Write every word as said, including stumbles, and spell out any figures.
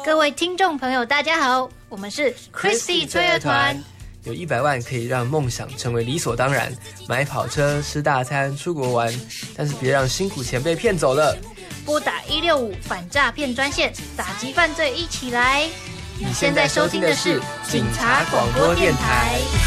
各位听众朋友，大家好，我们是 Christy 吹乐团。 有一百万可以让梦想成为理所当然，买跑车、吃大餐、出国玩，但是别让辛苦钱被骗走了。 拨打一六五反诈骗专线，打击犯罪一起来。 你现在收听的是警察广播电台。